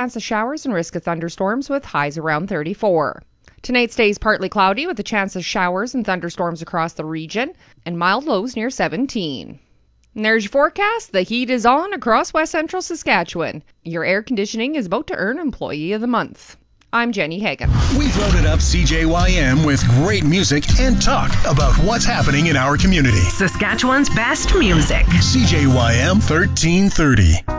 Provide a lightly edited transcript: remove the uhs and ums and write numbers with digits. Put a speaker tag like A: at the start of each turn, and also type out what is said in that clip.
A: chance of showers and risk of thunderstorms with highs around 34. Tonight stays partly cloudy with a chance of showers and thunderstorms across the region and mild lows near 17. And there's your forecast. The heat is on across west central Saskatchewan. Your air conditioning is about to earn Employee of the Month. I'm Jenny Hagan.
B: We've loaded up CJYM with great music and talk about what's happening in our community.
C: Saskatchewan's best music.
B: CJYM 1330.